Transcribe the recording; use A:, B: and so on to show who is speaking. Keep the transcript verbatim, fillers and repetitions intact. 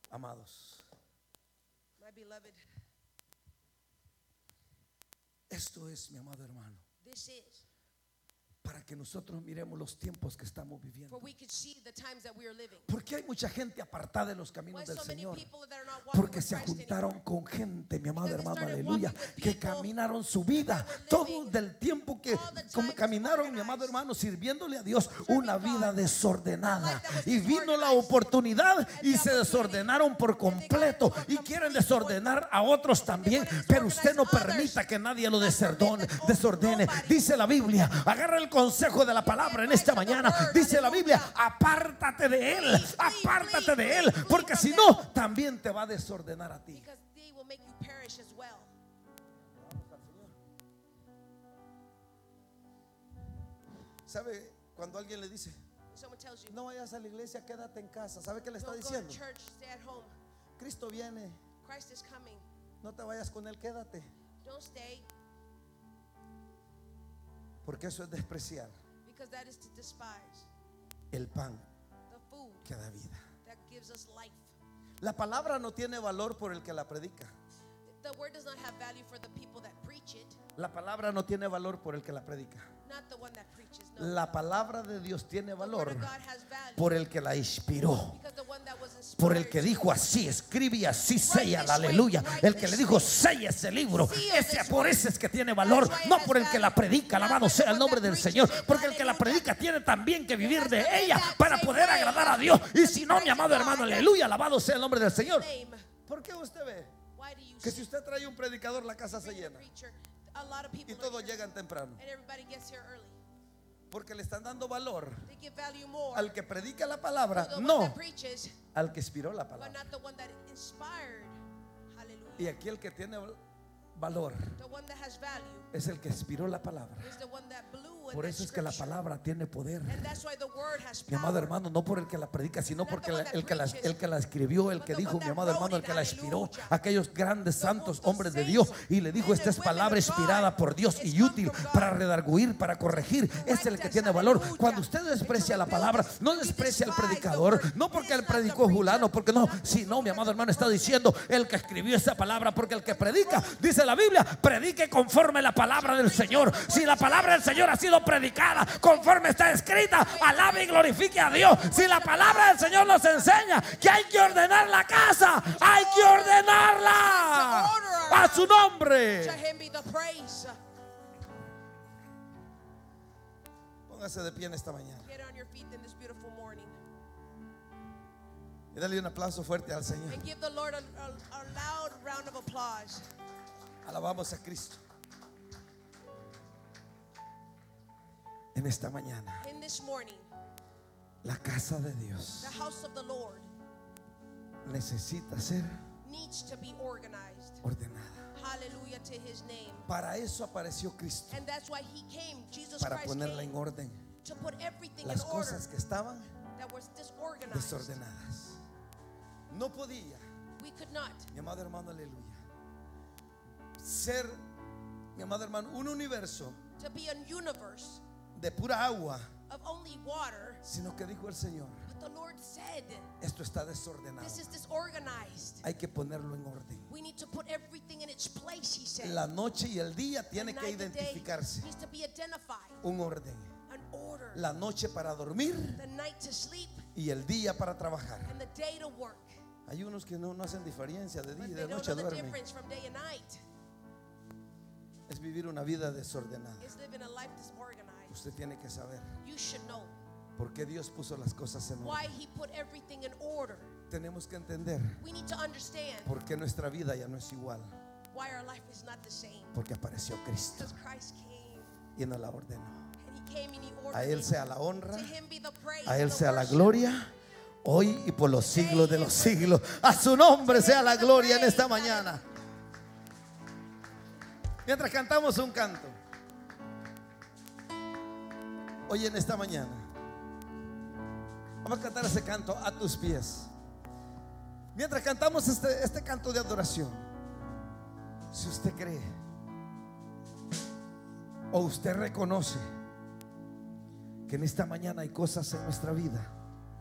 A: Amados,
B: My beloved,
A: esto es, mi amado hermano,
B: this is
A: para que nosotros miremos los tiempos que estamos viviendo.
B: for we could see the times that we are living.
A: Porque hay mucha gente apartada de los
B: Why
A: caminos del
B: so many
A: Señor.
B: people that are not walking
A: Porque
B: with
A: se
B: Christ
A: juntaron
B: anymore?
A: con gente, mi amado
B: Because they
A: hermano,
B: started
A: aleluya,
B: walking with
A: que
B: people
A: caminaron su vida,
B: that were
A: todo
B: living
A: del tiempo que
B: all the time
A: como caminaron, mi amado
B: disorganized.
A: hermano, sirviéndole a Dios,
B: Serving
A: una
B: God,
A: vida
B: a
A: desordenada.
B: life that was
A: Y vino la
B: disorganized.
A: oportunidad
B: And
A: y
B: the
A: se
B: opportunity.
A: desordenaron por
B: And they got
A: completo.
B: into a
A: Y quieren
B: complete
A: desordenar a otros también,
B: wanna
A: pero usted no
B: disorganize
A: permita
B: others.
A: que nadie lo
B: Not permit
A: desordone,
B: that
A: desordene.
B: nobody-
A: Dice la Biblia, agarra el consejo de la palabra en esta mañana. Dice la Biblia, apártate de él, apártate de él, porque si no, también te va a desordenar a ti.
B: Because they will make you perish as well.
A: ¿Sabe cuando alguien le dice,
B: Someone tells you,
A: no vayas a la iglesia, quédate en casa? ¿Sabe qué le está
B: don't go
A: diciendo?
B: to church, stay at home.
A: Cristo viene,
B: Christ is coming.
A: no te vayas con él, quédate.
B: Don't stay,
A: Porque eso es despreciar
B: because that is to despise
A: el pan
B: the food
A: que da vida.
B: that gives us life.
A: La palabra no tiene valor por el que la predica.
B: The word does not have value for the people that preach it,
A: La palabra no tiene valor por el que la predica.
B: not the one that preaches. No.
A: La palabra de Dios tiene
B: The word
A: valor
B: of God has value
A: por el que la inspiró.
B: because the one that was inspired
A: Por el que dijo así, escribe y así sella, aleluya. El que le dijo sella ese libro, ese, por ese es que tiene valor, no por el que la predica. Alabado sea el nombre del Señor. Porque el que la predica tiene también que vivir de ella para poder agradar a Dios. Y si no, mi amado hermano, aleluya, alabado sea el nombre del Señor.
B: name.
A: ¿Por qué usted ve
B: Why do you
A: que
B: see
A: si usted trae un predicador, la casa se
B: bring a
A: llena
B: preacher? A lot of people
A: y
B: are
A: todos
B: here,
A: llegan temprano?
B: and everybody gets here early.
A: Porque le están dando valor
B: They give value more
A: al que predica la
B: to
A: palabra,
B: the one
A: no
B: that preaches,
A: al que inspiró la
B: but
A: palabra.
B: not the one that inspired. Hallelujah.
A: Y aquí el que tiene valor
B: The one that has value
A: es el que inspiró la palabra.
B: is the one that blew in
A: Por
B: that
A: eso es que la
B: scripture.
A: palabra tiene poder.
B: And that's why the word has
A: Mi amado
B: power.
A: hermano, no por el que la predica, sino porque la- el, que la, el que la escribió, el que dijo, mi amado hermano, el que la inspiró, aquellos grandes santos hombres de Dios, y le dijo, esta es palabra inspirada por Dios y útil para redarguir, para corregir. Es el que tiene valor. Cuando usted desprecia la palabra, no desprecia al predicador, no porque él predicó fulano, porque no, sino, mi amado hermano, está diciendo el que escribió esa palabra, porque el que predica, dice la Biblia, predique conforme la palabra del Señor. Si la palabra del Señor ha sido predicada conforme está escrita, alabe y glorifique a Dios. Si la palabra del Señor nos enseña que hay que ordenar la casa, hay que ordenarla a su nombre.
B: To him be the praise.
A: Póngase de pie en esta mañana
B: Get on your feet in this beautiful morning
A: y dale un aplauso fuerte al Señor.
B: and give the Lord a, a, a loud round of applause.
A: Alabamos a Cristo en esta mañana.
B: In this morning,
A: La casa de Dios
B: the house of the Lord
A: necesita ser
B: needs to be organized.
A: ordenada.
B: Hallelujah to his name.
A: Para eso apareció Cristo,
B: And that's why he came, Jesus
A: para
B: Christ
A: ponerla
B: came
A: en orden.
B: to put everything in
A: Las
B: order
A: cosas que estaban
B: that was disorganized.
A: desordenadas. No podía,
B: We could not,
A: mi amado hermano, aleluya, ser, mi amado hermano, un universo
B: to be a universe
A: de pura agua,
B: of only water,
A: sino que dijo el Señor,
B: but the Lord said,
A: esto está desordenado,
B: this is disorganized.
A: hay que ponerlo en orden.
B: We need to put everything in its place, he said.
A: La noche y el día
B: The
A: tiene que
B: night and day
A: identificarse
B: needs to be identified,
A: un orden.
B: an order.
A: La noche para dormir
B: The night to sleep
A: y el día para trabajar.
B: and the day to work.
A: Hay unos que no, no hacen diferencia de día
B: But
A: y
B: they
A: de
B: don't
A: noche
B: know the
A: duermen.
B: difference from day and night.
A: Es vivir una vida desordenada.
B: It's living a life disorganized.
A: Usted tiene que saber
B: You should know
A: por qué Dios puso las cosas en
B: why
A: orden.
B: he put everything in order.
A: Tenemos que entender
B: We need to understand
A: por qué nuestra vida ya no es igual.
B: why our life is not the same.
A: Porque apareció Cristo
B: Because Christ came
A: y nos la ordenó.
B: and he came and he ordered
A: A Él
B: it.
A: sea la honra,
B: To him be the praise
A: a Él
B: and the
A: sea la
B: worship.
A: gloria, hoy y por los siglos de los siglos. A su nombre sea la gloria en esta mañana. Mientras cantamos un canto, hoy en esta mañana, vamos a cantar ese canto a tus pies. Mientras cantamos este, este canto de adoración, si usted cree o usted reconoce que en esta mañana hay cosas en nuestra vida